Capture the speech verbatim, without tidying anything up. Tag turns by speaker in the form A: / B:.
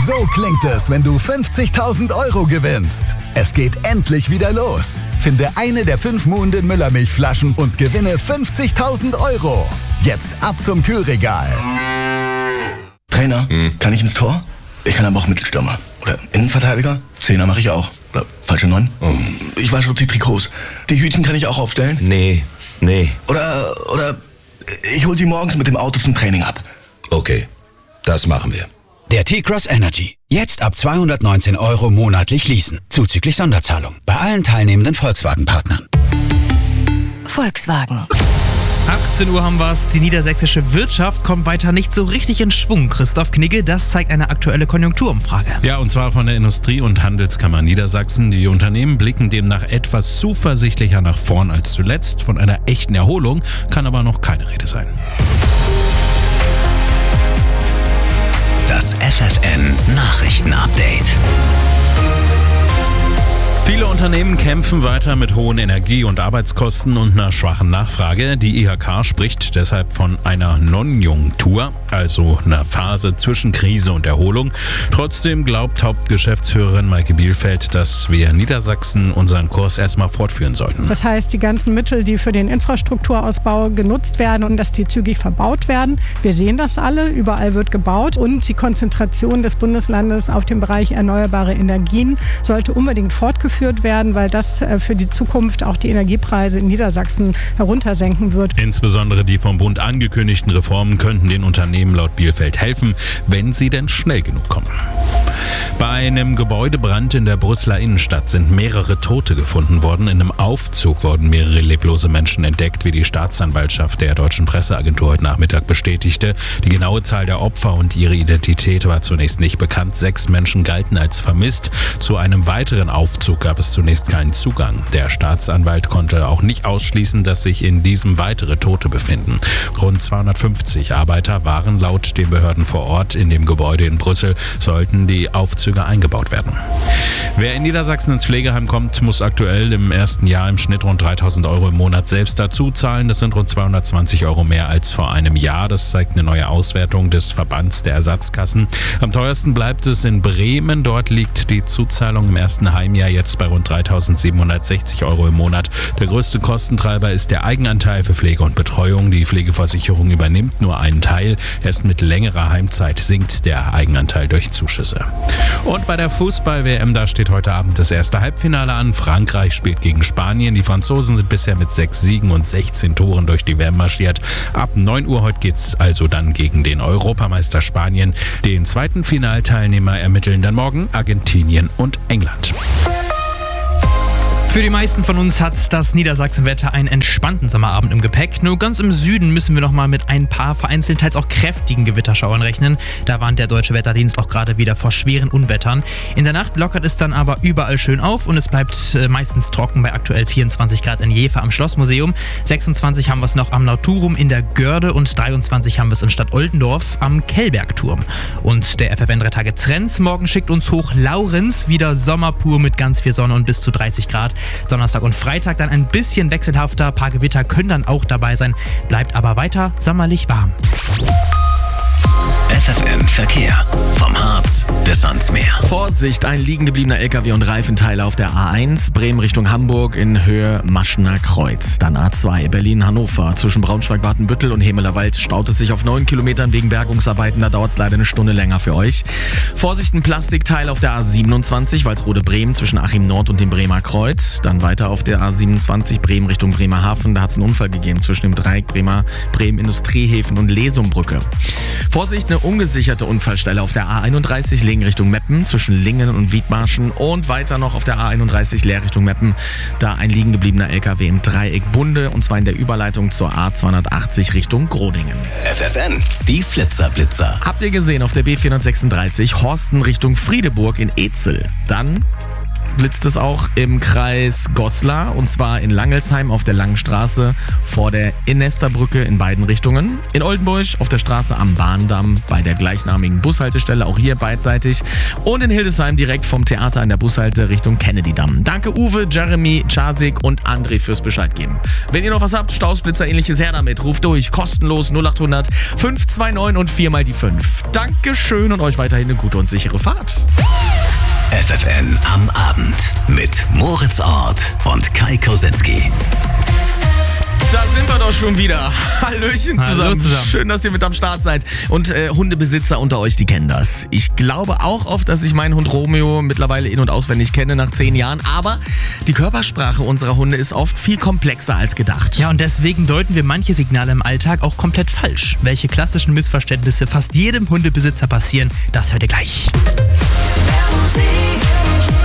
A: So klingt es, wenn du fünfzigtausend Euro gewinnst. Es geht endlich wieder los. Finde eine der fünf Muhenden Müllermilchflaschen und gewinne fünfzigtausend Euro. Jetzt ab zum Kühlregal.
B: Trainer, hm. kann ich ins Tor? Ich kann aber auch Mittelstürmer. Oder Innenverteidiger? Zehner mache ich auch. Oder falsche Neun? Oh. Ich wasche die Trikots. Die Hütchen kann ich auch aufstellen?
C: Nee, nee.
B: Oder, oder ich hol sie morgens mit dem Auto zum Training ab.
C: Okay, das machen wir.
D: Der T-Cross Energy. Jetzt ab zweihundertneunzehn Euro monatlich leasen. Zuzüglich Sonderzahlung. Bei allen teilnehmenden Volkswagen-Partnern.
E: Volkswagen.
F: achtzehn Uhr haben wir's. Die niedersächsische Wirtschaft kommt weiter nicht so richtig in Schwung. Christoph Knigge, das zeigt eine aktuelle Konjunkturumfrage.
G: Ja, und zwar von der Industrie- und Handelskammer Niedersachsen. Die Unternehmen blicken demnach etwas zuversichtlicher nach vorn als zuletzt. Von einer echten Erholung kann aber noch keine Rede sein.
D: Das F F N Nachrichten-Update.
G: Viele Unternehmen kämpfen weiter mit hohen Energie- und Arbeitskosten und einer schwachen Nachfrage. Die I H K spricht deshalb von einer Non-Konjunktur, also einer Phase zwischen Krise und Erholung. Trotzdem glaubt Hauptgeschäftsführerin Maike Bielfeld, dass wir in Niedersachsen unseren Kurs erstmal fortführen sollten.
H: Das heißt, die ganzen Mittel, die für den Infrastrukturausbau genutzt werden und dass die zügig verbaut werden. Wir sehen das alle, überall wird gebaut und die Konzentration des Bundeslandes auf den Bereich erneuerbare Energien sollte unbedingt fortgeführt werden, weil das für die Zukunft auch die Energiepreise in Niedersachsen heruntersenken wird.
G: Insbesondere die vom Bund angekündigten Reformen könnten den Unternehmen laut Bielfeld helfen, wenn sie denn schnell genug kommen. Bei einem Gebäudebrand in der Brüsseler Innenstadt sind mehrere Tote gefunden worden. In einem Aufzug wurden mehrere leblose Menschen entdeckt, wie die Staatsanwaltschaft der Deutschen Presseagentur heute Nachmittag bestätigte. Die genaue Zahl der Opfer und ihre Identität war zunächst nicht bekannt. Sechs Menschen galten als vermisst. Zu einem weiteren Aufzug gab es zunächst keinen Zugang. Der Staatsanwalt konnte auch nicht ausschließen, dass sich in diesem weitere Tote befinden. Rund zweihundertfünfzig Arbeiter waren laut den Behörden vor Ort in dem Gebäude in Brüssel, sollten die Aufzüge eingebaut werden. Wer in Niedersachsen ins Pflegeheim kommt, muss aktuell im ersten Jahr im Schnitt rund dreitausend Euro im Monat selbst dazu zahlen. Das sind rund zweihundertzwanzig Euro mehr als vor einem Jahr. Das zeigt eine neue Auswertung des Verbands der Ersatzkassen. Am teuersten bleibt es in Bremen. Dort liegt die Zuzahlung im ersten Heimjahr jetzt bei rund dreitausendsiebenhundertsechzig Euro im Monat. Der größte Kostentreiber ist der Eigenanteil für Pflege und Betreuung. Die Pflegeversicherung übernimmt nur einen Teil. Erst mit längerer Heimzeit sinkt der Eigenanteil durch Zuschüsse. Und bei der Fußball-W M, da steht heute Abend das erste Halbfinale an. Frankreich spielt gegen Spanien. Die Franzosen sind bisher mit sechs Siegen und sechzehn Toren durch die W M marschiert. Ab neun Uhr heute geht's also dann gegen den Europameister Spanien. Den zweiten Finalteilnehmer ermitteln dann morgen Argentinien und England.
F: Für die meisten von uns hat das Niedersachsenwetter einen entspannten Sommerabend im Gepäck. Nur ganz im Süden müssen wir noch mal mit ein paar vereinzelt teils auch kräftigen Gewitterschauern rechnen. Da warnt der Deutsche Wetterdienst auch gerade wieder vor schweren Unwettern. In der Nacht lockert es dann aber überall schön auf und es bleibt meistens trocken bei aktuell vierundzwanzig Grad in Jever am Schlossmuseum. sechsundzwanzig haben wir es noch am Naturum in der Görde und dreiundzwanzig haben wir es in Stadt Oldendorf am Kellbergturm. Und der F F N drei Tage Trends morgen schickt uns hoch Laurenz, wieder Sommerpur mit ganz viel Sonne und bis zu dreißig Grad. Donnerstag und Freitag dann ein bisschen wechselhafter, ein paar Gewitter können dann auch dabei sein, bleibt aber weiter sommerlich warm.
D: F F N Verkehr. Vom Harz bis ans Meer.
I: Vorsicht, ein liegen gebliebener L K W und Reifenteile auf der A eins, Bremen Richtung Hamburg in Höhe Maschener Kreuz. Dann A zwei, Berlin-Hannover. Zwischen Braunschweig-Watenbüttel und Hemelerwald staut es sich auf neun Kilometern wegen Bergungsarbeiten. Da dauert es leider eine Stunde länger für euch. Vorsicht, ein Plastikteil auf der A siebenundzwanzig, Walsrode-Bremen zwischen Achim Nord und dem Bremer Kreuz. Dann weiter auf der A siebenundzwanzig, Bremen Richtung Bremerhaven. Da hat es einen Unfall gegeben zwischen dem Dreieck Bremer, Bremen Industriehäfen und Lesumbrücke. Vorsicht, eine ungesicherte Unfallstelle auf der A einunddreißig Lingen Richtung Meppen zwischen Lingen und Wiedmarschen und weiter noch auf der A einunddreißig Leer Richtung Meppen. Da ein liegen gebliebener L K W im Dreieck Bunde und zwar in der Überleitung zur A zweihundertachtzig Richtung Groningen.
D: F F N, die Flitzerblitzer.
I: Habt ihr gesehen auf der B vierhundertsechsunddreißig Horsten Richtung Friedeburg in Ezel? Dann blitzt es auch im Kreis Goslar und zwar in Langelsheim auf der Langen Straße vor der Innesterbrücke in beiden Richtungen. In Oldenburg auf der Straße am Bahndamm bei der gleichnamigen Bushaltestelle, auch hier beidseitig. Und in Hildesheim direkt vom Theater an der Bushalte Richtung Kennedy-Damm. Danke Uwe, Jeremy, Czasik und André fürs Bescheid geben. Wenn ihr noch was habt, Stausblitzer ähnliches, her damit. Ruft durch, kostenlos null acht hundert fünf zwei neun und vier mal die fünf. Dankeschön und euch weiterhin eine gute und sichere Fahrt.
E: F F N am Abend mit Moritz Ort und Kai Kosenski.
I: Da sind wir doch schon wieder. Hallöchen zusammen.
F: Hallo zusammen.
I: Schön, dass ihr mit am Start seid. Und äh, Hundebesitzer unter euch, die kennen das. Ich glaube auch oft, dass ich meinen Hund Romeo mittlerweile in- und auswendig kenne nach zehn Jahren. Aber die Körpersprache unserer Hunde ist oft viel komplexer als gedacht.
F: Ja, und deswegen deuten wir manche Signale im Alltag auch komplett falsch. Welche klassischen Missverständnisse fast jedem Hundebesitzer passieren, das hört ihr gleich.
J: Musik